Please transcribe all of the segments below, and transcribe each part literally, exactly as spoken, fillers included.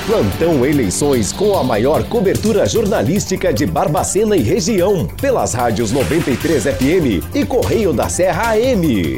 Plantão Eleições com a maior cobertura jornalística de Barbacena e região, pelas rádios noventa e três F M e Correio da Serra A M.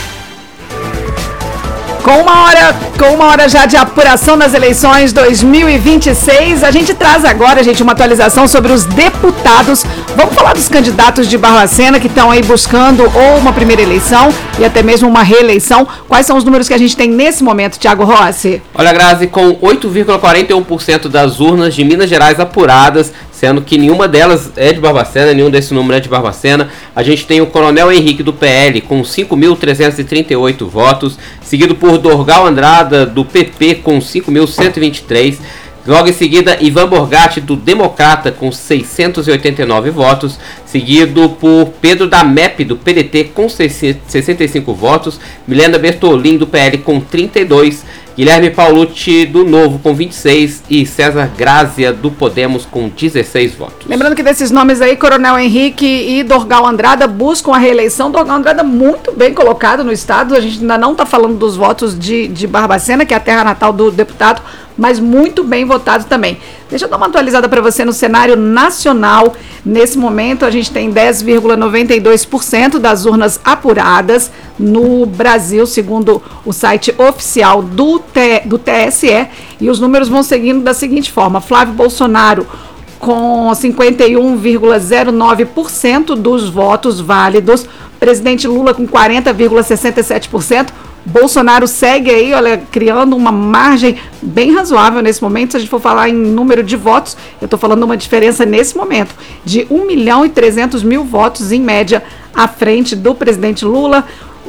Com uma hora, com uma hora já de apuração das eleições dois mil e vinte e seis, a gente traz agora, gente, uma atualização sobre os deputados. Vamos falar dos candidatos de Barbacena que estão aí buscando ou uma primeira eleição e até mesmo uma reeleição. Quais são os números que a gente tem nesse momento, Thiago Rossi? Olha, Grazi, com oito vírgula quarenta e um por cento das urnas de Minas Gerais apuradas, sendo que nenhuma delas é de Barbacena, nenhum desse número é de Barbacena. A gente tem o Coronel Henrique do P L com cinco mil trezentos e trinta e oito votos, seguido por Dorgal Andrada do P P com cinco mil cento e vinte e três. Logo em seguida, Ivan Borgatti do Democrata com seiscentos e oitenta e nove votos, seguido por Pedro da M E P do P D T com sessenta e cinco votos, Milena Bertolin do P L com trinta e dois, Guilherme Paulucci do Novo com vinte e seis e César Grazia do Podemos com dezesseis votos. Lembrando que desses nomes aí, Coronel Henrique e Dorgal Andrada buscam a reeleição. Dorgal Andrada muito bem colocado no estado. A gente ainda não está falando dos votos de, de Barbacena, que é a terra natal do deputado, mas muito bem votado também. Deixa eu dar uma atualizada para você no cenário nacional. Nesse momento, a gente tem dez vírgula noventa e dois por cento das urnas apuradas no Brasil, segundo o site oficial do, T, do T S E. E os números vão seguindo da seguinte forma. Flávio Bolsonaro com cinquenta e um vírgula zero nove por cento dos votos válidos. Presidente Lula com quarenta vírgula sessenta e sete por cento. Bolsonaro segue aí, olha, criando uma margem bem razoável nesse momento. Se a gente for falar em número de votos, eu estou falando uma diferença nesse momento de um milhão e trezentos mil votos em média à frente do presidente Lula.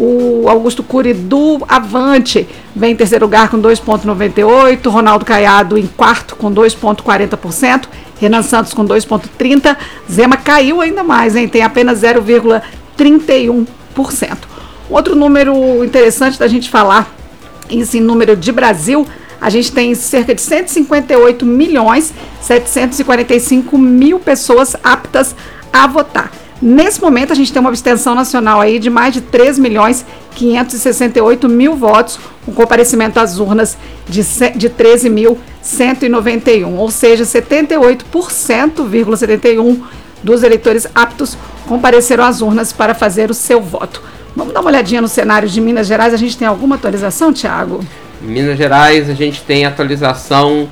O Augusto Cury do Avante vem em terceiro lugar com dois vírgula noventa e oito por cento, Ronaldo Caiado em quarto com dois vírgula quarenta por cento, Renan Santos com dois vírgula trinta por cento, Zema caiu ainda mais, hein? Tem apenas zero vírgula trinta e um por cento. Outro número interessante da gente falar, esse número de Brasil, a gente tem cerca de cento e cinquenta e oito milhões setecentos e quarenta e cinco mil pessoas aptas a votar. Nesse momento, a gente tem uma abstenção nacional aí de mais de três milhões quinhentos e sessenta e oito mil votos, com comparecimento às urnas de, de treze mil cento e noventa e um, ou seja, setenta e oito por cento, setenta e um por cento dos eleitores aptos compareceram às urnas para fazer o seu voto. Vamos dar uma olhadinha no cenário de Minas Gerais. A gente tem alguma atualização, Thiago? Em Minas Gerais, a gente tem atualização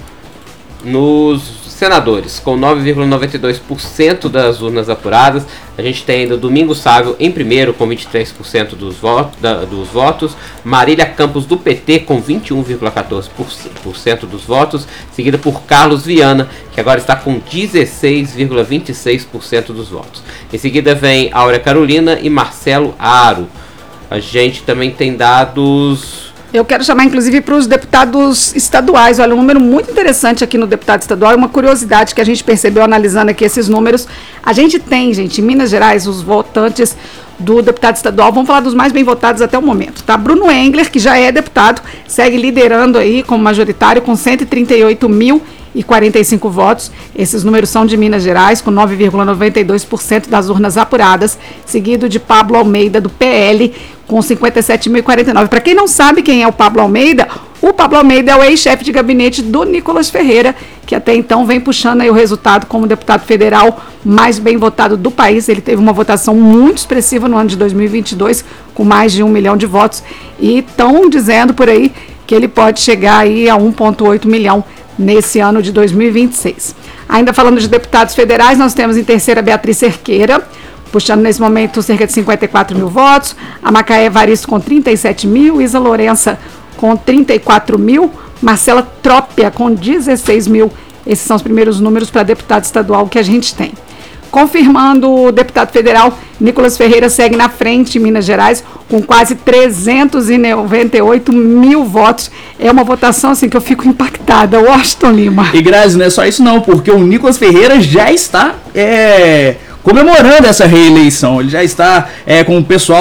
nos senadores, com nove vírgula noventa e dois por cento das urnas apuradas. A gente tem ainda Domingos Sávio em primeiro, com vinte e três por cento dos votos, da, dos votos. Marília Campos do P T, com vinte e um vírgula quatorze por cento dos votos. Seguida por Carlos Viana, que agora está com dezesseis vírgula vinte e seis por cento dos votos. Em seguida vem Áurea Carolina e Marcelo Aro. A gente também tem dados... Eu quero chamar, inclusive, para os deputados estaduais. Olha, um número muito interessante aqui no deputado estadual, uma curiosidade que a gente percebeu analisando aqui esses números. A gente tem, gente, em Minas Gerais, os votantes do deputado estadual, vamos falar dos mais bem votados até o momento, tá? Bruno Engler, que já é deputado, segue liderando aí como majoritário com cento e trinta e oito mil e quarenta e cinco votos. Esses números são de Minas Gerais, com nove vírgula noventa e dois por cento das urnas apuradas, seguido de Pablo Almeida, do P L, com cinquenta e sete mil e quarenta e nove. Para quem não sabe quem é o Pablo Almeida, o Pablo Almeida é o ex-chefe de gabinete do Nicolas Ferreira, que até então vem puxando aí o resultado como deputado federal mais bem votado do país. Ele teve uma votação muito expressiva no ano de dois mil e vinte e dois, com mais de um milhão de votos, e estão dizendo por aí que ele pode chegar aí a um vírgula oito milhão nesse ano de dois mil e vinte e seis. Ainda falando de deputados federais, nós temos em terceira Beatriz Cerqueira, puxando nesse momento cerca de cinquenta e quatro mil votos, a Macaé Evaristo com trinta e sete mil, Isa Lourença com trinta e quatro mil, Marcela Trópia com dezesseis mil. Esses são os primeiros números para deputado estadual que a gente tem. Confirmando o deputado federal, Nicolas Ferreira segue na frente em Minas Gerais com quase trezentos e noventa e oito mil votos. É uma votação assim que eu fico impactada. Washington Lima. E Grazi, não é só isso não, porque o Nicolas Ferreira já está é, comemorando essa reeleição. Ele já está é, com o pessoal